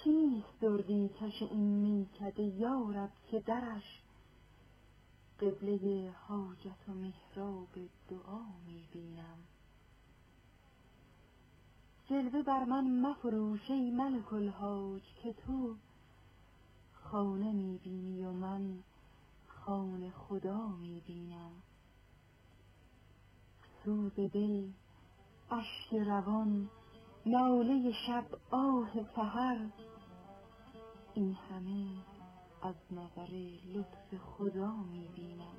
چیست دردی کش این میکده یارب که درش قبله حاجت و محراب دعا میبینم. جلوه بر من مفروش ای ملک الحاج که تو خانه میبینی و من خانه خدا میبینم. سوز دل، اشک روان، ناله شب، آه سحر، این همه از نظر لطف خدا میبینم.